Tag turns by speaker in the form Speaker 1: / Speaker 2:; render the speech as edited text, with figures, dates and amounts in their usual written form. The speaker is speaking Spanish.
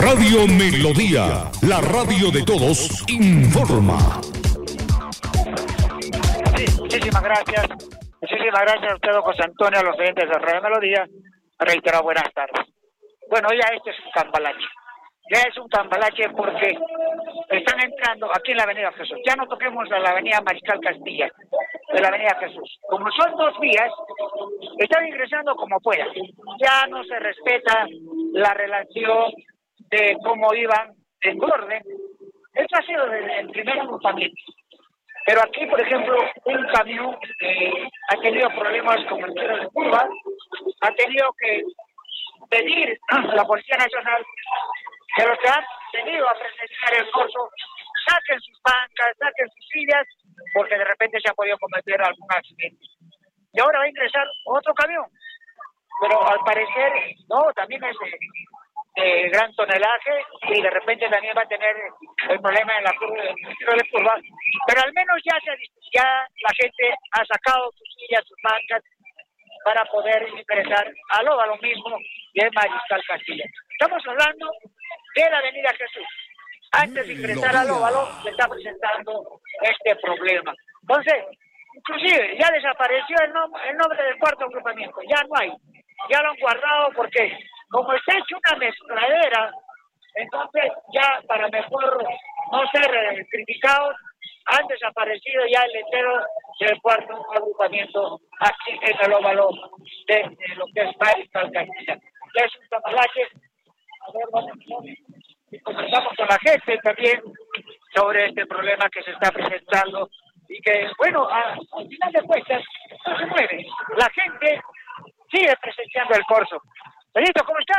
Speaker 1: Radio Melodía, la radio de todos, informa.
Speaker 2: Sí, muchísimas gracias. Muchísimas gracias a usted, don José Antonio, a los oyentes de Radio Melodía. Reitero, buenas tardes. Bueno, ya este es un cambalache. Ya es un cambalache porque están entrando aquí en la Avenida Jesús. Ya no toquemos a la Avenida Mariscal Castilla, de la Avenida Jesús. Como son dos vías, están ingresando como puedan. Ya no se respeta la relación de cómo iban en orden. Esto ha sido desde el primer agrupamiento. Pero aquí, por ejemplo, un camión ha tenido problemas con el cierre de curva, ha tenido que pedir a la Policía Nacional que los que han tenido a presenciar el corso saquen sus bancas, saquen sus sillas, porque de repente se ha podido cometer algún accidente. Y ahora va a ingresar otro camión, pero al parecer, no, también es de gran tonelaje y de repente también va a tener el problema en la curva, de curva, pero al menos ya la gente ha sacado sus sillas, sus bancas para poder ingresar al óvalo mismo de Mariscal Castilla. Estamos hablando de la Avenida Jesús. Antes de ingresar al óvalo se está presentando este problema. Entonces, inclusive ya desapareció el nombre del cuarto agrupamiento, ya no hay, ya lo han guardado porque como está hecho una mezcladera, entonces ya para mejor no ser criticados, han desaparecido ya el letrero del cuarto agrupamiento aquí en el óvalo de lo que es Mariscal Castilla. Ya es un cambalache. A ver, vamos y conversamos con la gente también sobre este problema que se está presentando y que, bueno, al final de cuentas no se mueve. La gente sigue presenciando el corso. Benito, ¿cómo está?